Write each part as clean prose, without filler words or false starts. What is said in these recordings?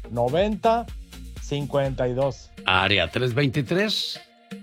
90 52. Área 323.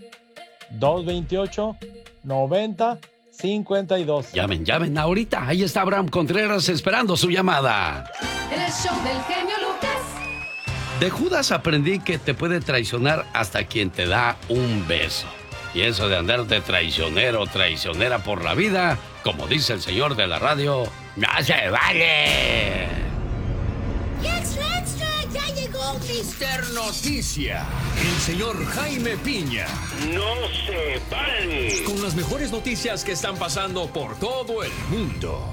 228 90 52. Llamen ahorita. Ahí está Abraham Contreras esperando su llamada. El show del genio Lucas. De Judas aprendí que te puede traicionar hasta quien te da un beso. Y eso de andar de traicionero o traicionera por la vida, como dice el señor de la radio, ¡no se vale! ¡Extra, extra! ¡Ya llegó Mr. Noticia! El señor Jaime Piña. ¡No se vale! Con las mejores noticias que están pasando por todo el mundo.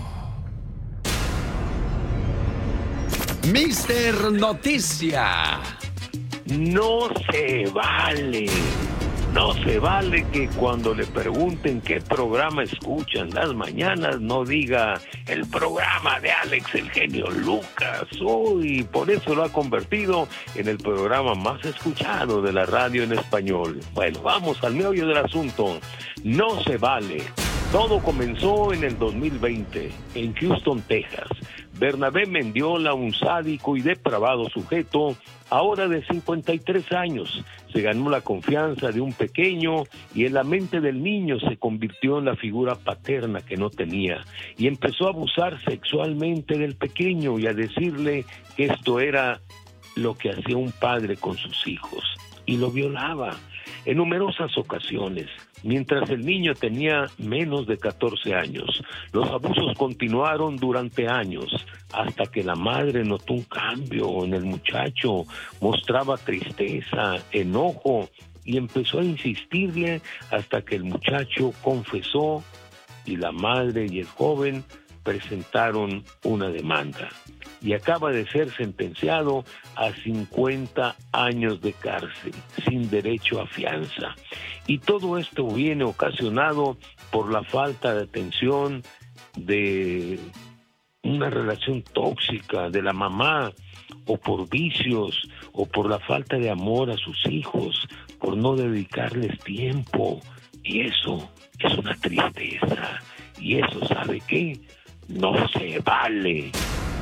Mr. Noticia. No se vale. No se vale que cuando le pregunten qué programa escuchan las mañanas no diga el programa de Alex el genio Lucas. Y por eso lo ha convertido en el programa más escuchado de la radio en español. Bueno, vamos al meollo del asunto. No se vale. Todo comenzó en el 2020 en Houston, Texas. Bernabé Mendiola, un sádico y depravado sujeto, ahora de 53 años, se ganó la confianza de un pequeño y en la mente del niño se convirtió en la figura paterna que no tenía y empezó a abusar sexualmente del pequeño y a decirle que esto era lo que hacía un padre con sus hijos y lo violaba en numerosas ocasiones. Mientras el niño tenía menos de 14 años, los abusos continuaron durante años, hasta que la madre notó un cambio en el muchacho, mostraba tristeza, enojo, y empezó a insistirle hasta que el muchacho confesó y la madre y el joven presentaron una demanda. Y acaba de ser sentenciado a 50 años de cárcel, sin derecho a fianza. Y todo esto viene ocasionado por la falta de atención de una relación tóxica de la mamá, o por vicios, o por la falta de amor a sus hijos, por no dedicarles tiempo. Y eso es una tristeza. Y eso, ¿sabe qué? No se vale.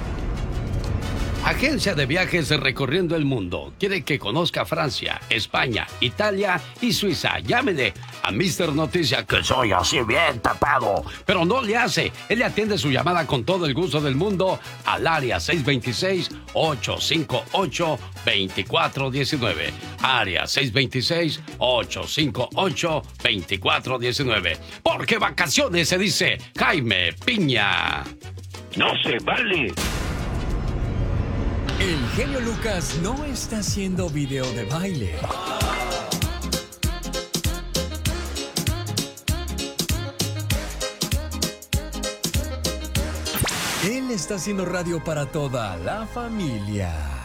Agencia de viajes recorriendo el mundo. Quiere que conozca Francia, España, Italia y Suiza. Llámele a Mr. Noticia, que soy así bien tapado. Pero no le hace. Él le atiende su llamada con todo el gusto del mundo al área 626-858-2419. Área 626-858-2419. Porque vacaciones se dice Jaime Piña. No se vale. El genio Lucas no está haciendo video de baile. Él está haciendo radio para toda la familia.